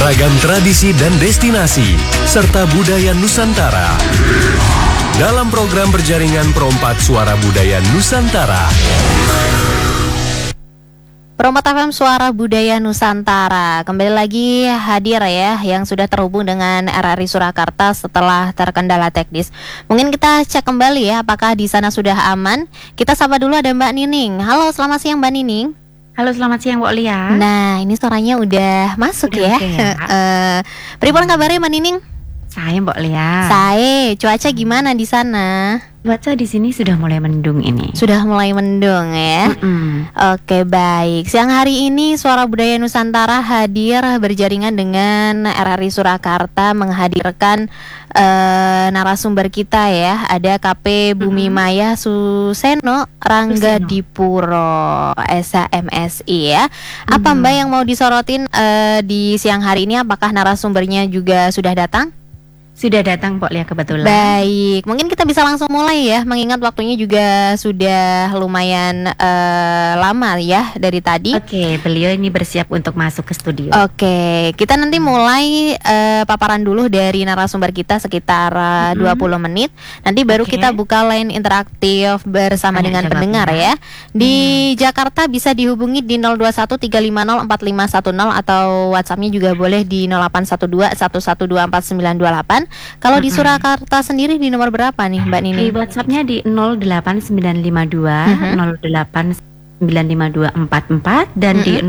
Ragam tradisi dan destinasi, serta budaya Nusantara. Dalam program berjaringan Perompat Suara Budaya Nusantara. Perompat FM Suara Budaya Nusantara kembali lagi hadir ya, yang sudah terhubung dengan RRI Surakarta setelah terkendala teknis. Mungkin kita cek kembali ya, apakah di sana sudah aman. Kita sapa dulu, ada Mbak Nining. Halo, selamat siang Mbak Nining. Halo, selamat siang Mbak Lia. Nah, ini suaranya udah masuk udah ya. Okay, ya. Pripun kabarnya Mbak Nining? Saya Mbak Lia. Cuaca gimana di sana? Cuaca di sini sudah mulai mendung ini. Sudah mulai mendung ya. Oke, baik. Siang hari ini Suara Budaya Nusantara hadir berjaringan dengan RRI Surakarta menghadirkan narasumber kita ya. Ada KP Bumi Maya Suseno Rangga Dipuro SHMSI ya. Apa Mbak yang mau disorotin di siang hari ini? Apakah narasumbernya juga sudah datang? Sudah datang Mbak Lia kebetulan. Baik, mungkin kita bisa langsung mulai ya, mengingat waktunya juga sudah lumayan lama ya dari tadi. Oke, beliau ini bersiap untuk masuk ke studio. Oke, kita nanti mulai paparan dulu dari narasumber kita sekitar 20 menit. Nanti baru kita buka line interaktif bersama dengan pendengar ya. Di Jakarta bisa dihubungi di 0213504510 atau WhatsApp-nya juga boleh di 081211249928. Kalau di Surakarta sendiri di nomor berapa nih Mbak Nini? Di WhatsApp-nya di 08952 0895244 dan di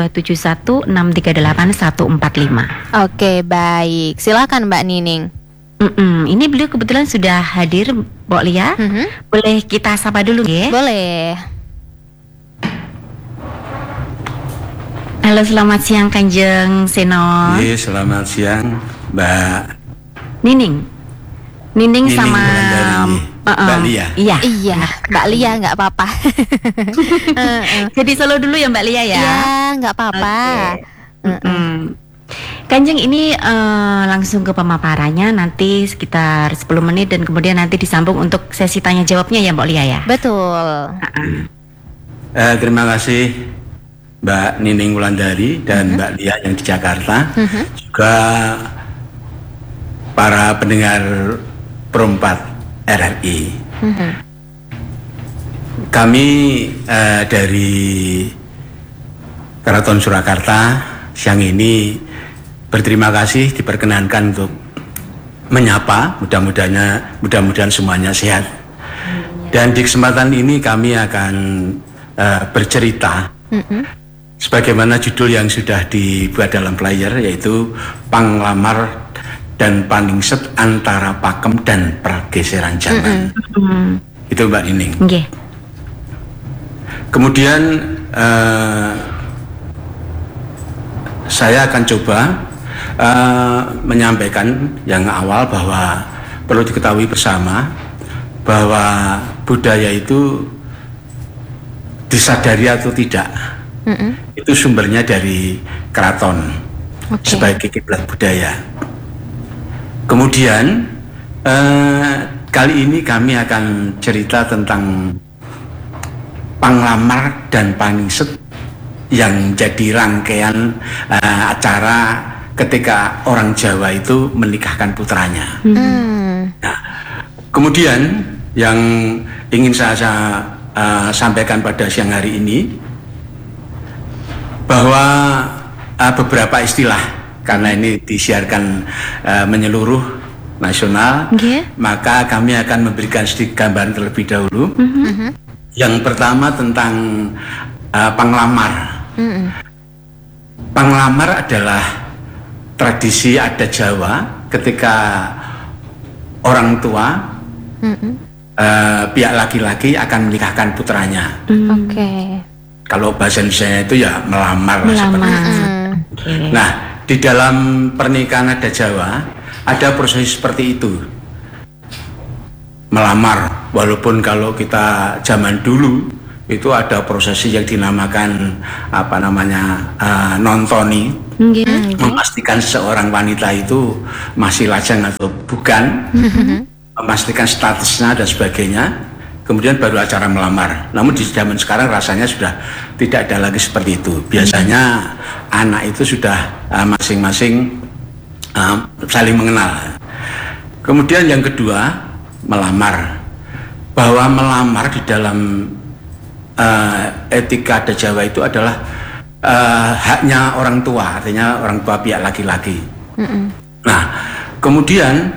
02716381145. Oke, baik. Silakan Mbak Nining. Ini beliau kebetulan sudah hadir Mbak Lia. Boleh kita sapa dulu ya? Boleh. Halo, selamat siang Kanjeng Seno. Iya, selamat siang Mbak Nining sama Mbak Lia. Iya, Mbak Lia nggak apa-apa. Jadi solo dulu ya Mbak Lia ya. Iya, nggak apa-apa. Kanjeng, ini langsung ke pemaparannya nanti sekitar 10 menit dan kemudian nanti disambung untuk sesi tanya jawabnya ya Mbak Lia ya. Betul. Terima kasih Mbak Nining Wulandari dan Mbak Lia yang di Jakarta. Juga para pendengar Perompat RRI. Kami dari Keraton Surakarta siang ini berterima kasih diperkenankan untuk menyapa, mudah-mudahan semuanya sehat. Dan di kesempatan ini kami akan bercerita sebagaimana judul yang sudah dibuat dalam flyer, yaitu Panglamar dan Paningset Antara Pakem dan Pergeseran Zaman. Itu Mbak Nining. Kemudian saya akan coba menyampaikan yang awal bahwa perlu diketahui bersama bahwa budaya itu disadari atau tidak, itu sumbernya dari keraton sebagai kiblat budaya. Kemudian kali ini kami akan cerita tentang Panglamar dan Paningset yang jadi rangkaian acara ketika orang Jawa itu menikahkan putranya. Nah, kemudian yang ingin saya sampaikan pada siang hari ini bahwa beberapa istilah, karena ini disiarkan menyeluruh nasional, maka kami akan memberikan sedikit gambaran terlebih dahulu. Yang pertama tentang panglamar. Panglamar adalah tradisi adat Jawa ketika orang tua pihak laki-laki akan menikahkan putranya. Kalau bahasa Indonesia itu ya melamar. Nah, di dalam pernikahan adat Jawa ada proses seperti itu, melamar. Walaupun kalau kita zaman dulu itu ada prosesi yang dinamakan nontoni, memastikan seorang wanita itu masih lajang atau bukan, memastikan statusnya dan sebagainya. kemudian baru acara melamar. Namun di zaman sekarang rasanya sudah tidak ada lagi seperti itu. Biasanya anak itu sudah masing-masing saling mengenal. Kemudian yang kedua, melamar. Bahwa melamar di dalam etika adat Jawa itu adalah haknya orang tua, artinya orang tua pihak laki-laki. Nah, kemudian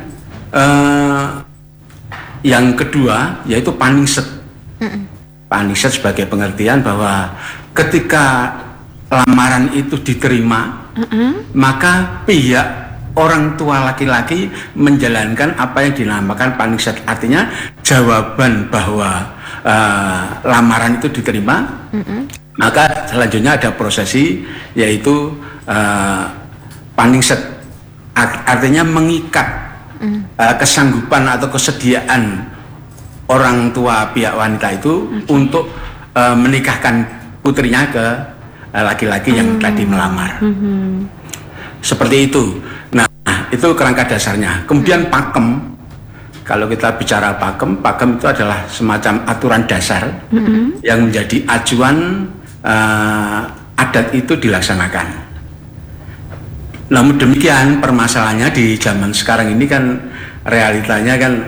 yang kedua yaitu paningset. Paningset sebagai pengertian bahwa ketika lamaran itu diterima, maka pihak orang tua laki-laki menjalankan apa yang dinamakan paningset. Artinya jawaban bahwa lamaran itu diterima, maka selanjutnya ada prosesi yaitu paningset. Artinya mengikat kesanggupan atau kesediaan orang tua pihak wanita itu untuk menikahkan putrinya ke laki-laki yang tadi melamar. Seperti itu. Nah, itu kerangka dasarnya. Kemudian pakem. Kalau kita bicara pakem, pakem itu adalah semacam aturan dasar yang menjadi acuan adat itu dilaksanakan. Namun demikian permasalahannya di zaman sekarang ini kan realitanya kan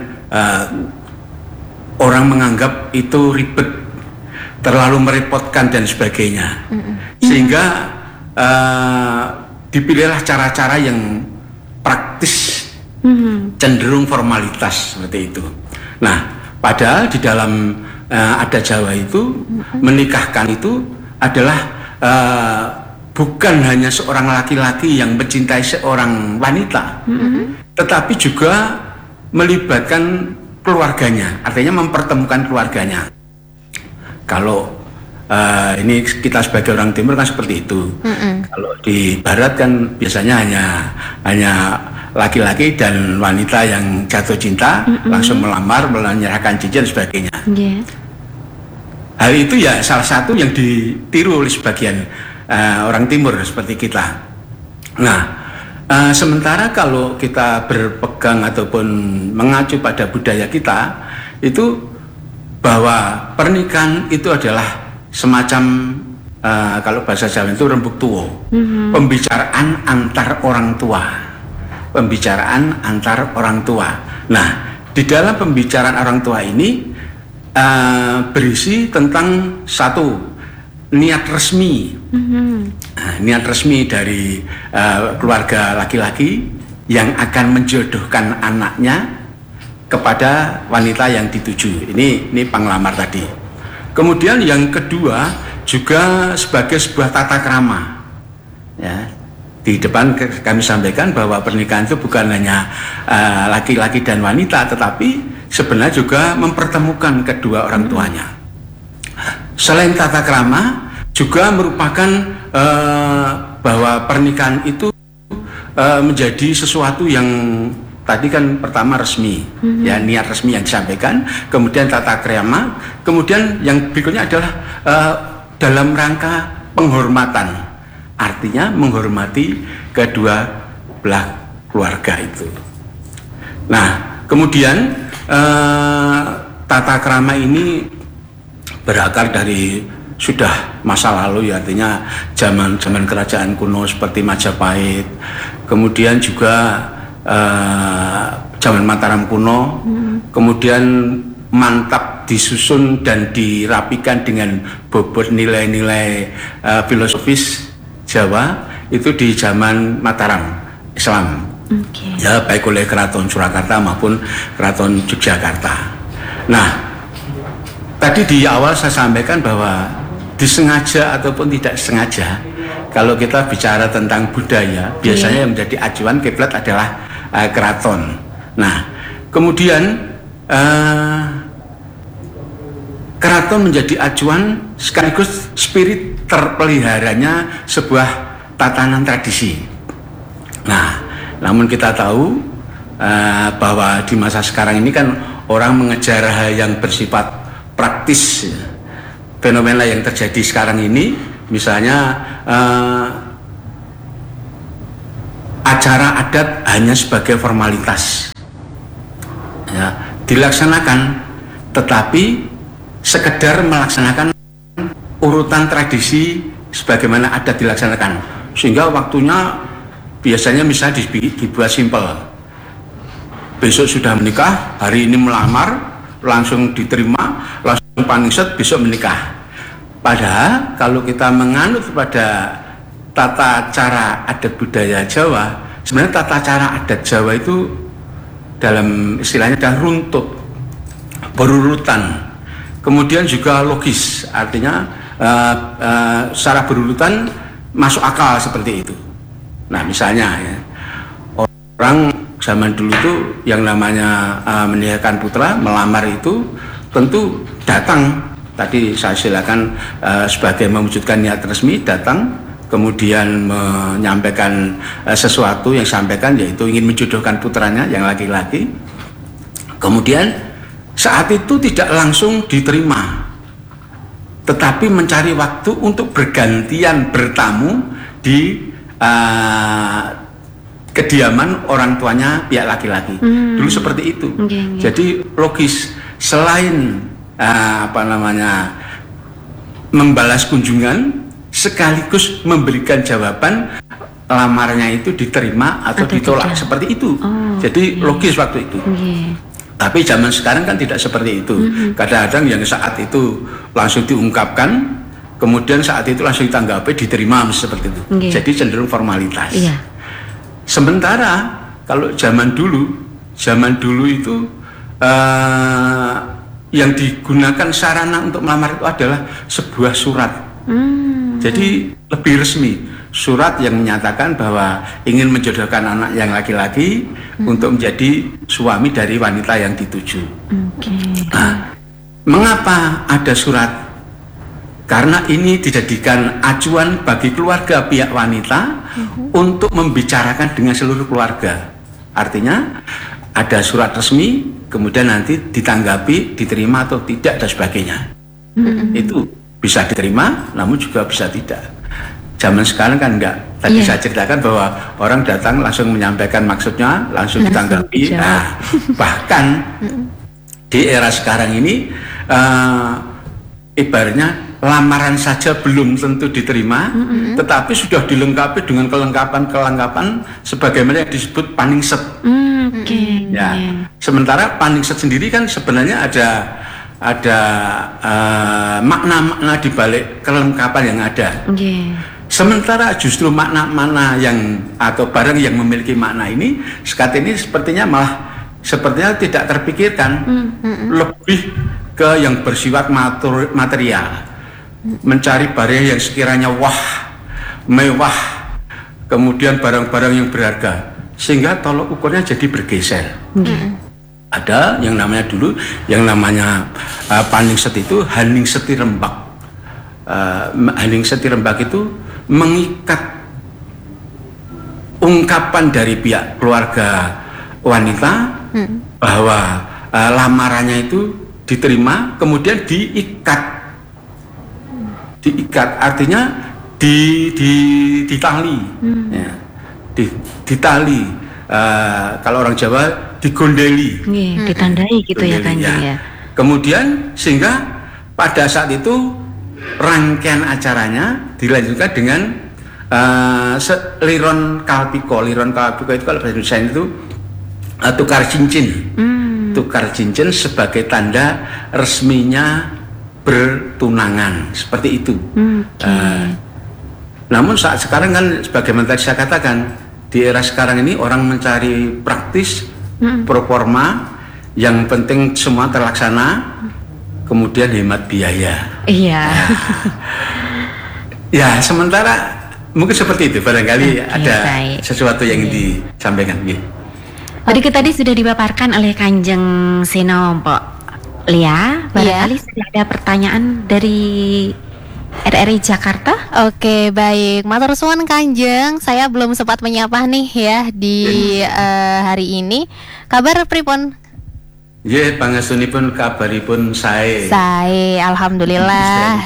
orang menganggap itu ribet, terlalu merepotkan dan sebagainya, sehingga dipilihlah cara-cara yang praktis, cenderung formalitas seperti itu. Nah, padahal di dalam adat Jawa itu menikahkan itu adalah bukan hanya seorang laki-laki yang mencintai seorang wanita, tetapi juga melibatkan keluarganya, artinya mempertemukan keluarganya. Kalau ini kita sebagai orang timur kan seperti itu. Kalau di barat kan biasanya hanya laki-laki dan wanita yang jatuh cinta langsung melamar, menyerahkan cincin dan sebagainya. Hal itu ya salah satu yang ditiru oleh sebagian orang timur seperti kita. Nah, sementara kalau kita berpegang ataupun mengacu pada budaya kita, itu bahwa pernikahan itu adalah semacam kalau bahasa Jawa itu rembug tuwo, pembicaraan antar orang tua, pembicaraan antar orang tua. Nah, di dalam pembicaraan orang tua ini berisi tentang satu, niat resmi, niat resmi dari keluarga laki-laki yang akan menjodohkan anaknya kepada wanita yang dituju. Ini penglamar tadi. Kemudian yang kedua juga sebagai sebuah tata krama. Ya, di depan kami sampaikan bahwa pernikahan itu bukan hanya laki-laki dan wanita, tetapi sebenarnya juga mempertemukan kedua orang tuanya. Selain tata krama, juga merupakan bahwa pernikahan itu menjadi sesuatu yang tadi kan pertama resmi, ya niat resmi yang disampaikan, kemudian tata krama, kemudian yang berikutnya adalah dalam rangka penghormatan, artinya menghormati kedua belah keluarga itu. Nah, kemudian tata krama ini berakar dari sudah masa lalu, ya, artinya zaman kerajaan kuno seperti Majapahit, kemudian juga zaman Mataram kuno, kemudian mantap disusun dan dirapikan dengan bobot nilai-nilai filosofis Jawa itu di zaman Mataram Islam, ya, baik oleh Keraton Surakarta maupun Keraton Yogyakarta. Nah, tadi di awal saya sampaikan bahwa disengaja ataupun tidak sengaja, kalau kita bicara tentang budaya, biasanya yang menjadi acuan kiblat adalah keraton. Nah, kemudian keraton menjadi acuan sekaligus spirit terpeliharanya sebuah tatanan tradisi. Nah, namun kita tahu bahwa di masa sekarang ini kan orang mengejar hal yang bersifat praktis. Fenomena yang terjadi sekarang ini, misalnya acara adat hanya sebagai formalitas, ya, dilaksanakan, tetapi sekedar melaksanakan urutan tradisi sebagaimana adat dilaksanakan, sehingga waktunya biasanya misalnya dibuat simpel. Besok sudah menikah, hari ini melamar, langsung diterima, langsung paningset, besok menikah. Padahal kalau kita menganut pada tata cara adat budaya Jawa, sebenarnya tata cara adat Jawa itu dalam istilahnya adalah runtut, berurutan, kemudian juga logis, artinya secara berurutan masuk akal seperti itu. Nah misalnya ya, orang zaman dulu itu yang namanya menikahkan putra, melamar itu tentu datang. Tadi saya silakan sebagai mewujudkan niat resmi, datang, kemudian menyampaikan sesuatu yang disampaikan, yaitu ingin menjodohkan putranya yang laki-laki. Kemudian saat itu tidak langsung diterima, tetapi mencari waktu untuk bergantian bertamu di kediaman orang tuanya pihak laki-laki. Dulu seperti itu. Jadi logis, selain membalas kunjungan, sekaligus memberikan jawaban lamarnya itu diterima atau ditolak, seperti itu. Jadi logis waktu itu. Tapi zaman sekarang kan tidak seperti itu. Kadang-kadang yang saat itu langsung diungkapkan, kemudian saat itu langsung ditanggapi, diterima seperti itu. Jadi cenderung formalitas. Sementara kalau zaman dulu itu yang digunakan sarana untuk melamar itu adalah sebuah surat. Jadi lebih resmi, surat yang menyatakan bahwa ingin menjodohkan anak yang laki-laki untuk menjadi suami dari wanita yang dituju. Nah, mengapa ada surat? Karena ini dijadikan acuan bagi keluarga pihak wanita untuk membicarakan dengan seluruh keluarga. Artinya ada surat resmi, kemudian nanti ditanggapi, diterima atau tidak dan sebagainya. Itu bisa diterima, namun juga bisa tidak. Zaman sekarang kan enggak. Tadi saya ceritakan bahwa orang datang langsung menyampaikan maksudnya, langsung ditanggapi. Nah, bahkan di era sekarang ini ibaratnya lamaran saja belum tentu diterima, tetapi sudah dilengkapi dengan kelengkapan sebagaimana yang disebut paningset. Ya, sementara paningset sendiri kan sebenarnya ada makna-makna di balik kelengkapan yang ada. Sementara justru makna-makna yang atau barang yang memiliki makna ini saat ini sepertinya tidak terpikirkan, lebih ke yang bersifat material, mencari barang yang sekiranya mewah, kemudian barang-barang yang berharga, sehingga tolok ukurnya jadi bergeser. Ada yang namanya dulu, yang namanya paningset itu Haningseti Rembak. Haningseti Rembak itu mengikat ungkapan dari pihak keluarga wanita bahwa lamarannya itu diterima, kemudian diikat, artinya ditali, ya, ditali. Kalau orang Jawa digondeli, ditandai gitu ya Kanjeng ya. Kemudian sehingga pada saat itu rangkaian acaranya dilanjutkan dengan liron kalpiko. Liron kalpiko itu kalau bahasa Indonesia itu tukar cincin. Tukar cincin sebagai tanda resminya bertunangan, seperti itu. Namun saat sekarang kan sebagaimana tadi saya katakan, di era sekarang ini orang mencari praktis, proforma, yang penting semua terlaksana, kemudian hemat biaya. Ya, sementara mungkin seperti itu, barangkali ada sesuatu yang ingin disampaikan. Tadi sudah dipaparkan oleh Kanjeng Seno, Mpok Lia. Barangkali sudah ada pertanyaan dari RRI Jakarta. Oke, baik. Matur suwun Kanjeng, saya belum sempat menyapa nih ya di hari ini. Kabar pripun? Nggih, pangestunipun kabaripun sae. Sae, alhamdulillah.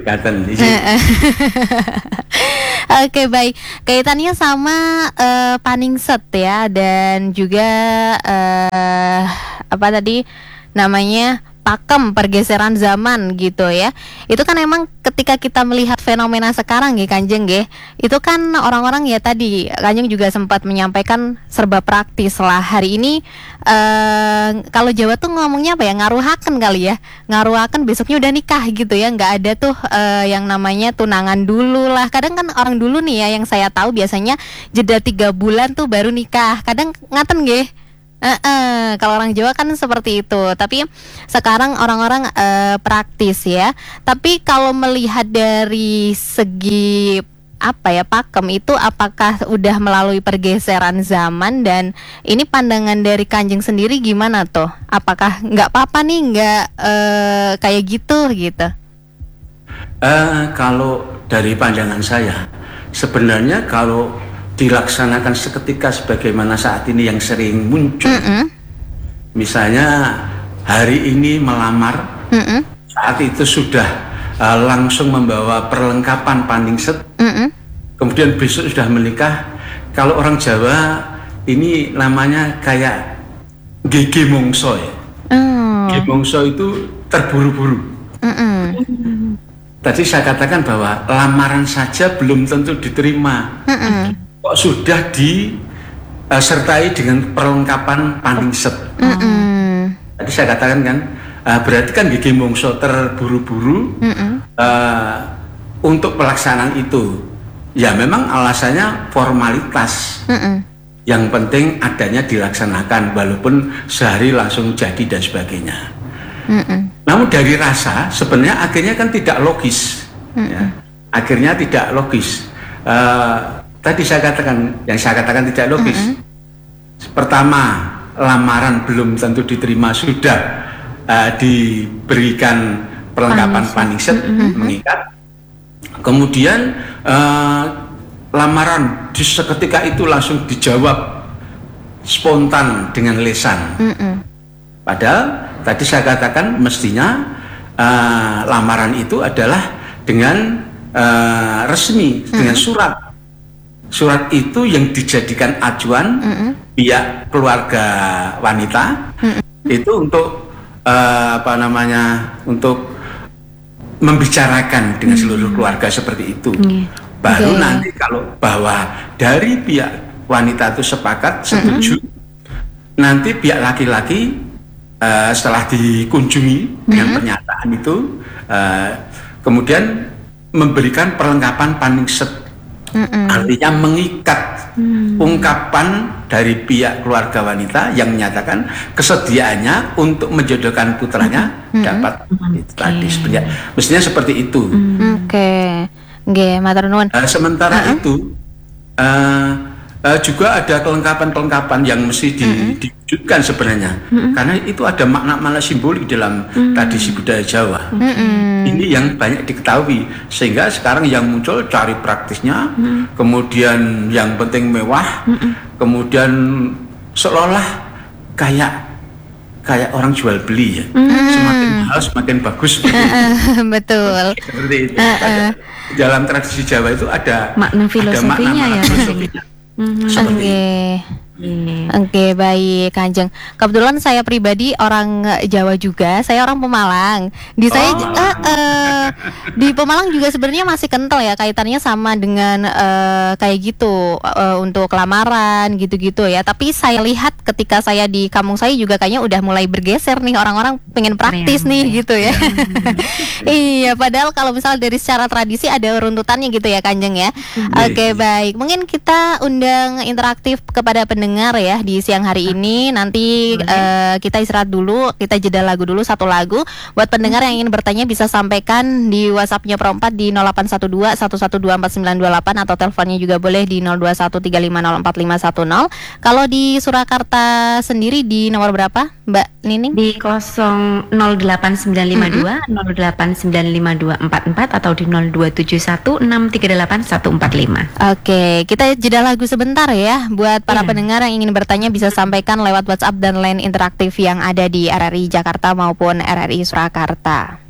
Oke, baik. Kaitannya sama paningset ya, dan juga apa tadi namanya, pakem pergeseran zaman gitu ya. Itu kan emang ketika kita melihat fenomena sekarang ya Kanjeng ya, itu kan orang-orang ya tadi Kanjeng juga sempat menyampaikan serba praktis lah. Hari ini kalau Jawa tuh ngomongnya apa ya, ngaruhaken kali ya, ngaruhaken besoknya udah nikah gitu ya, nggak ada tuh yang namanya tunangan dulu lah. Kadang kan orang dulu nih ya, yang saya tahu biasanya jeda 3 bulan tuh baru nikah, kadang ngaten nggih. Kalau orang Jawa kan seperti itu. Tapi sekarang orang-orang praktis ya. Tapi kalau melihat dari segi apa ya, pakem itu apakah udah melalui pergeseran zaman, dan ini pandangan dari Kanjeng sendiri gimana tuh? Apakah nggak apa-apa nih nggak kayak gitu? Kalau dari pandangan saya, sebenarnya kalau dilaksanakan seketika sebagaimana saat ini yang sering muncul, misalnya hari ini melamar, saat itu sudah langsung membawa perlengkapan paningset, kemudian besok sudah menikah. Kalau orang Jawa ini namanya kayak gege mongso ya. Gege mongso itu terburu-buru. Tadi saya katakan bahwa lamaran saja belum tentu diterima. Kok sudah disertai dengan perlengkapan paningset. Tadi saya katakan kan, berarti kan gigi mongso terburu-buru untuk pelaksanaan itu. Ya memang alasannya formalitas. Yang penting adanya dilaksanakan, walaupun sehari langsung jadi dan sebagainya. Namun dari rasa sebenarnya akhirnya kan tidak logis. Ya. Akhirnya tidak logis. Tadi yang saya katakan tidak logis. Pertama, lamaran belum tentu diterima, sudah diberikan perlengkapan paningset, mengikat. Kemudian lamaran di seketika itu langsung dijawab spontan dengan lesan. Padahal tadi saya katakan mestinya lamaran itu adalah dengan resmi, dengan surat. Surat itu yang dijadikan acuan pihak keluarga wanita itu untuk untuk membicarakan dengan seluruh keluarga seperti itu. Baru nanti kalau bahwa dari pihak wanita itu sepakat, setuju, nanti pihak laki-laki setelah dikunjungi dengan pernyataan itu kemudian memberikan perlengkapan paningset. Artinya mengikat ungkapan dari pihak keluarga wanita yang menyatakan kesediaannya untuk menjodohkan putranya dapat itu tadi. Mestinya seperti itu. Nggih, matur nuwun. Sementara itu juga ada kelengkapan-kelengkapan yang mesti diwujudkan sebenarnya, karena itu ada makna-makna simbolik dalam tradisi budaya Jawa. Ini yang banyak diketahui, sehingga sekarang yang muncul cari praktisnya, kemudian yang penting mewah, kemudian seolah kayak orang jual beli ya, semakin mahal semakin bagus. Betul. Seperti itu. Dalam tradisi Jawa itu ada makna filosofinya filosofinya. Oke, baik Kanjeng. Kebetulan saya pribadi orang Jawa juga, saya orang Pemalang. Di Pemalang juga sebenarnya masih kental ya kaitannya sama dengan kayak gitu untuk lamaran gitu-gitu ya. Tapi saya lihat ketika saya di kampung saya juga kayaknya udah mulai bergeser nih, orang-orang pengen praktis nih gitu ya. Iya, padahal kalau misal dari secara tradisi ada runtutannya gitu ya Kanjeng ya. Oke, baik. Mungkin kita undang interaktif kepada pendengar ya di siang hari ini. Nanti kita istirahat dulu, kita jeda lagu dulu, satu lagu. Buat pendengar yang ingin bertanya bisa sampaikan di WhatsApp-nya Pro 4 di 0812 1124 atau teleponnya juga boleh di 0213504510. Kalau di Surakarta sendiri di nomor berapa, Mbak Nining? Di 08952 0895244 atau di 02716381145. Oke, kita jeda lagu sebentar ya. Buat para pendengar yang ingin bertanya bisa sampaikan lewat WhatsApp dan line interaktif yang ada di RRI Jakarta maupun RRI Surakarta.